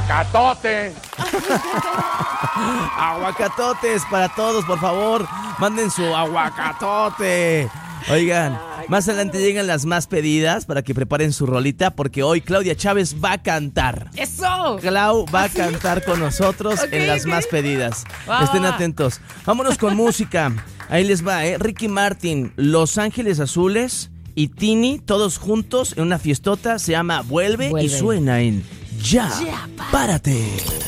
aguacatote. Aguacatotes para todos, por favor. Manden su aguacatote. Oigan, más adelante llegan las más pedidas para que preparen su rolita, porque hoy Claudia Chávez va a cantar. ¡Eso! Clau va a cantar con nosotros en las más pedidas. Estén atentos. Vámonos con música. Ahí les va, Ricky Martin, Los Ángeles Azules y Tini, todos juntos en una fiestota. Se llama Vuelve. Y suena en Ya, Párate.